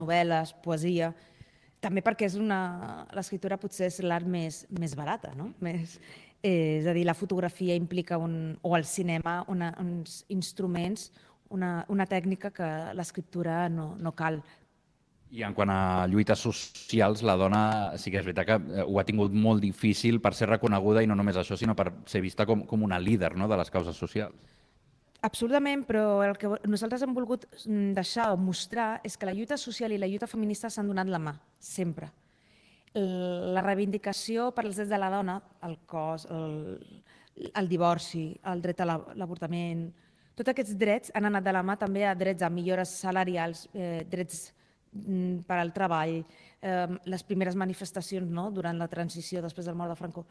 novel·les, poesia, també perquè l'escriptura potser és l'art més barata, no? És a dir, la fotografia implica, o el cinema, uns instruments, una tècnica que l'escriptura no cal. I en quant a lluites socials, la dona sí que és veritat que ho ha tingut molt difícil per ser reconeguda, i no només això, sinó per ser vista com una líder, no?, de les causes socials. Absolutament, però el que nosaltres hem volgut deixar o mostrar és que la lluita social i la lluita feminista s'han donat la mà, sempre. La reivindicació per als drets de la dona, el cos, el divorci, el dret a l'avortament, tots aquests drets han anat de la mà també a drets, a millores salarials, drets per al treball, les primeres manifestacions durant la transició després del mort de Franco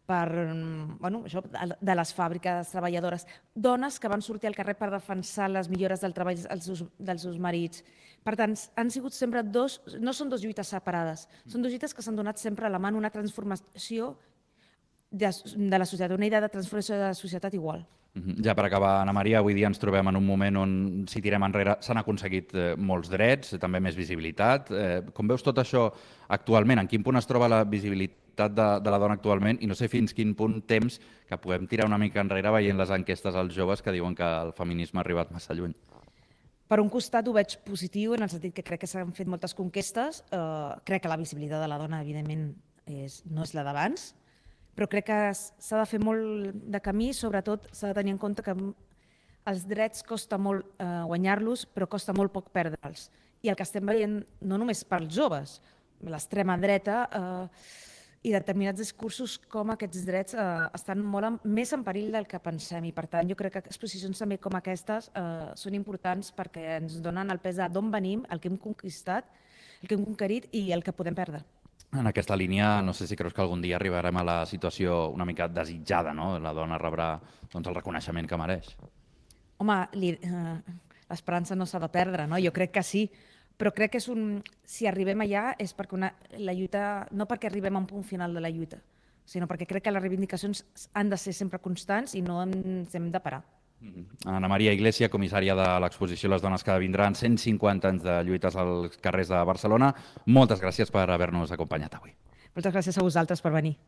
de les fàbriques treballadores, dones que van sortir al carrer per defensar les millores del treball dels seus marits. Per tant, han sigut sempre no són dues lluites separades, són dues lluites que s'han donat sempre a la mà en una transformació de la societat, una idea de transformació de la societat igual. Ja per acabar, Ana Maria, avui dia ens trobem en un moment on, si tirem enrere, s'han aconseguit molts drets, també més visibilitat. Com veus tot això actualment? En quin punt es troba la visibilitat de la dona actualment? I no sé fins quin punt temps que puguem tirar una mica enrere veient les enquestes als joves que diuen que el feminisme ha arribat massa lluny. Per un costat ho veig positiu, en el sentit que crec que s'han fet moltes conquestes. Crec que la visibilitat de la dona, evidentment, no és la d'abans, però crec que s'ha de fer molt de camí, sobretot s'ha de tenir en compte que els drets costa molt guanyar-los, però costa molt poc perdre'ls. I el que estem veient, no només pels joves, l'extrema dreta i determinats discursos, com aquests drets estan molt més en perill del que pensem. I per tant, jo crec que exposicions també com aquestes són importants perquè ens donen el pes d'on venim, el que hem conquistat, el que hem conquerit i el que podem perdre. En aquesta línia, no sé si creus que algun dia arribarem a la situació una mica desitjada, no? La dona rebrà el reconeixement que mereix. Home, l'esperança no s'ha de perdre, no? Jo crec que sí, però crec que si arribem allà és perquè la lluita, no perquè arribem a un punt final de la lluita, sinó perquè crec que les reivindicacions han de ser sempre constants i no ens hem de parar. Ana Maria Iglesias, comissària de l'exposició Les dones que vindran, 150 anys de lluites als carrers de Barcelona. Moltes gràcies per haver-nos acompanyat avui. Moltes gràcies a vosaltres per venir.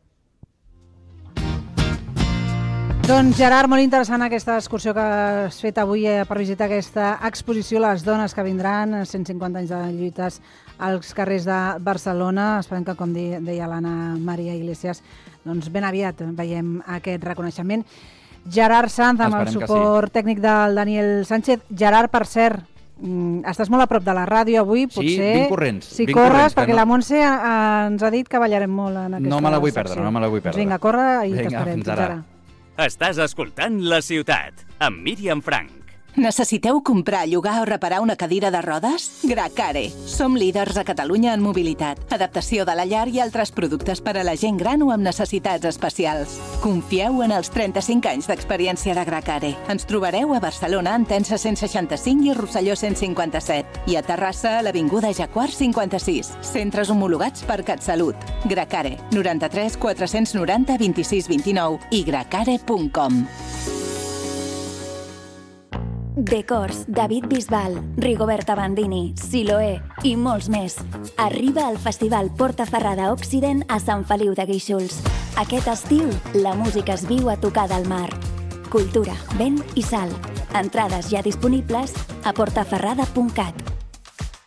Doncs Gerard, molt interessant aquesta excursió que has fet avui per visitar aquesta exposició Les dones que vindran, 150 anys de lluites als carrers de Barcelona. Esperem que, com deia l'Anna Maria Iglesias, doncs ben aviat veiem aquest reconeixement. Gerard Sanz, amb el suport tècnic del Daniel Sánchez. Gerard, per cert, estàs molt a prop de la ràdio avui, potser... Sí, vinc corrents. Si corres, perquè la Montse ens ha dit que ballarem molt en aquesta secció. No me la vull perdre, no me la vull perdre. Vinga, corre i t'esperem. Fins ara. Estàs escoltant La Ciutat, amb Míriam Frank. Necessiteu comprar, llogar o reparar una cadira de rodes? Gracare. Som líders a Catalunya en mobilitat, adaptació de la llar i altres productes per a la gent gran o amb necessitats especials. Confieu en els 35 anys d'experiència de Gracare. Ens trobareu a Barcelona, en Tensa 165 i Rosselló 157. I a Terrassa, a l'Avinguda Jacquard 56. Centres homologats per CatSalut. Gracare. 93 490 26 29 i gracare.com. Decors, David Bisbal, Rigoberta Bandini, Siloé i molts més. Arriba al Festival Portaferrada Occident a Sant Feliu de Guíxols. Aquest estiu, la música es viu a tocar del mar. Cultura, vent i sal. Entrades ja disponibles a portaferrada.cat.